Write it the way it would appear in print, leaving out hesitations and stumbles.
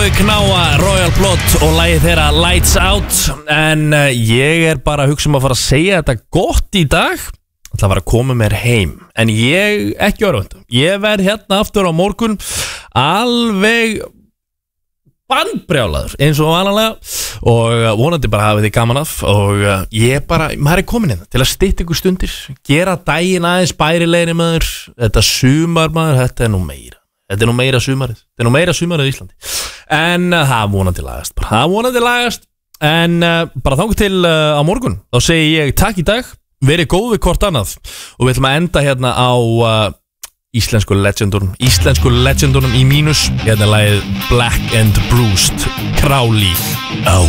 við Knáa, Royal Blood og lagið þeirra Lights Out. En ég bara að hugsa að fara að segja þetta gott í dag. Það var að koma mér heim. En ég, ekki örvönd, ég verð hérna aftur á morgun alveg bandbrjálaður eins og vanalega og vonandi bara hafið þið gaman af og ég bara, maður komin hérna til að stytta ykkur stundir, gera daginn aðeins bærilegri maður, þetta sumar maður, þetta er nú meira sumarið, í Íslandi en það vonandi lagast en bara þangað til á morgun, þá segi ég takk í dag, verið góð við hvort annað og við ætlum að enda hérna á íslensku legendunum í mínus, hérna er lagið Black and Bruised, Crowley á